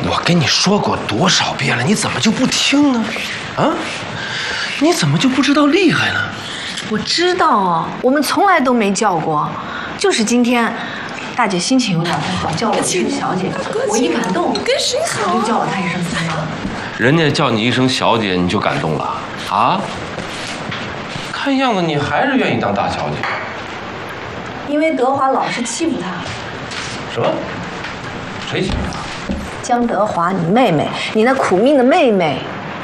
我跟你说过多少遍了，你怎么就不听呢？啊？你怎么就不知道厉害呢？ 我知道啊，我们从来都没叫过，就是今天，大姐心情有点不好，叫我一声小姐，我一感动， 跟谁好？ 我就叫了她一声三妈。 人家叫你一声小姐，你就感动了啊？看样子你还是愿意当大小姐。 因为德华老是欺负她。 什么？谁欺负她？ 江德华，你妹妹，你那苦命的妹妹。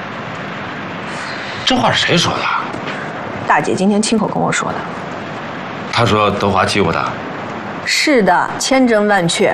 这话是谁说的？ 大姐今天亲口跟我说的。 她说德华欺负她。 是的，千真万确。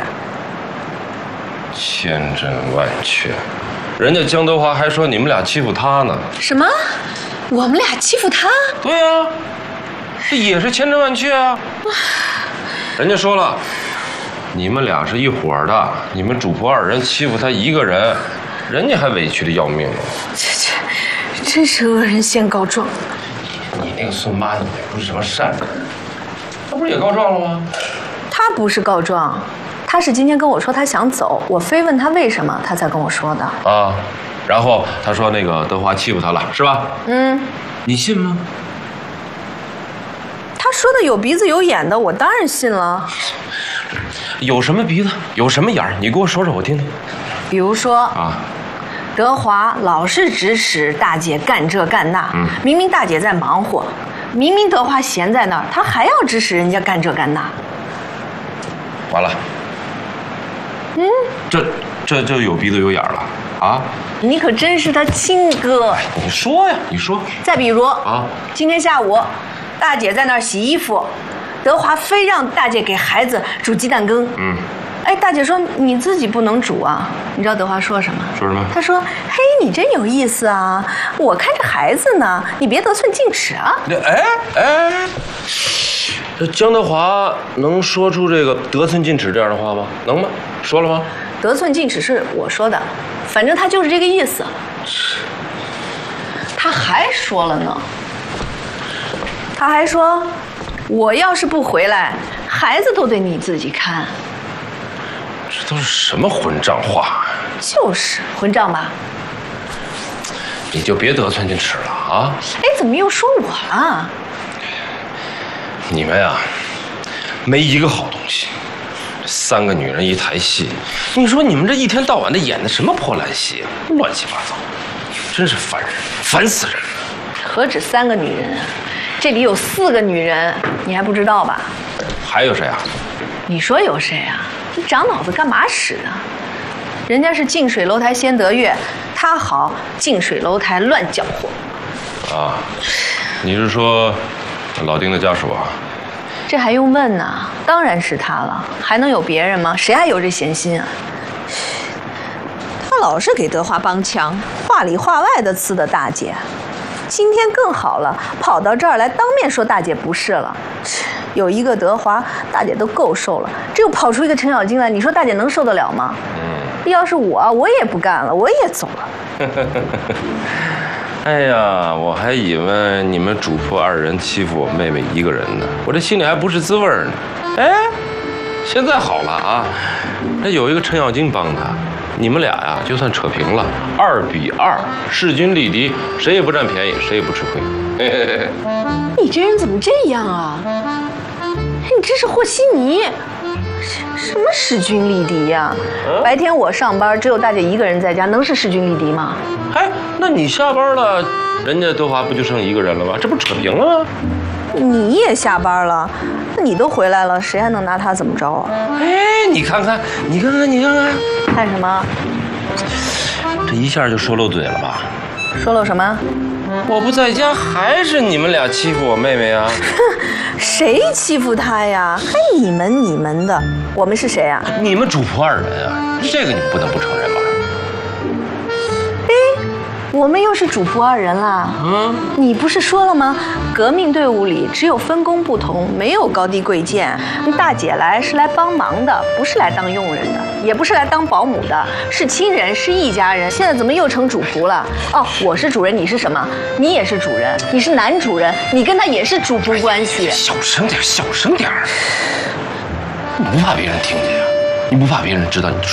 千真万确，人家江德华还说你们俩欺负他呢。 什么？我们俩欺负他？ 对呀，这也是千真万确啊。人家说了，你们俩是一伙的，你们主仆二人欺负他一个人，人家还委屈的要命呢。 这真是恶人先告状。 你那个孙妈也不是什么善人，她不是也告状了吗？ 她不是告状，她是今天跟我说她想走，我非问她为什么，她才跟我说的。 啊，然后她说那个德华欺负她了，是吧？ 嗯， 你信吗？ 她说的有鼻子有眼的，我当然信了。 有什么鼻子，有什么眼儿？你给我说说，我听听。 比如说啊。 德华老是指使大姐干这干那，明明大姐在忙活，明明德华闲在那儿，他还要指使人家干这干那。 完了，这就有鼻子有眼了啊！ 你可真是他亲哥。 你说呀，你说。 再比如啊， 今天下午，大姐在那儿洗衣服，德华非让大姐给孩子煮鸡蛋羹。哎，大姐说你自己不能煮啊，你知道德华说什么？ 说什么？ 他说：“嘿，你真有意思啊，我看着孩子呢，你别得寸进尺啊。” 这江德华能说出这个得寸进尺这样的话吗？能吗？说了吗？ 得寸进尺是我说的，反正他就是这个意思。他还说了呢，他还说，我要是不回来，孩子都得你自己看。 这都是什么混账话？ 就是混账吧？ 你就别得寸进尺了啊！ 哎，怎么又说我了？ 你们呀，没一个好东西。三个女人一台戏，你说你们这一天到晚的演的什么破烂戏，乱七八糟，真是烦人，烦死人了。 何止三个女人啊，这里有4个女人，你还不知道吧？ 还有谁啊？ 你说有谁啊？你长脑子干嘛使的？人家是近水楼台先得月，他好近水楼台乱搅和。 啊，你是说老丁的家属啊？ 这还用问呢？当然是他了，还能有别人吗？谁还有这闲心啊？他老是给德华帮腔，话里话外的呲的大姐。今天更好了，跑到这儿来当面说大姐不是了。有一个德华，大姐都够受了，这又跑出一个程咬金来，你说大姐能受得了吗？要是我也不干了，我也走了。 哎呀，我还以为你们主仆二人欺负我妹妹一个人呢，我这心里还不是滋味呢。哎，现在好了啊，这有一个程咬金帮他，你们俩呀就算扯平了，2比2，势均力敌，谁也不占便宜，谁也不吃亏。嘿嘿嘿。 你这人怎么这样啊？你这是和稀泥！什么势均力敌呀？白天我上班，只有大姐一个人在家，能是势均力敌吗？ 哎，那你下班了，人家德华不就剩一个人了吗？这不扯平了吗？ 你也下班了，那你都回来了，谁还能拿他怎么着啊？ 哎，你看看，你看看，你看看， 看什么？ 这一下就说漏嘴了吧？ 说了什么？ 我不在家，还是你们俩欺负我妹妹啊？ 谁欺负她呀？还你们的，我们是谁呀？ 你们主仆二人啊，这个你不得不承认吧？ 哎，我们又是主仆二人啦。你不是说了吗？革命队伍里只有分工不同，没有高低贵贱。大姐来是来帮忙的，不是来当佣人的，也不是来当保姆的，是亲人，是一家人。现在怎么又成主仆了？哦，我是主人，你是什么？你也是主人，你是男主人，你跟他也是主仆关系。 小声点，小声点。你不怕别人听见呀？你不怕别人知道你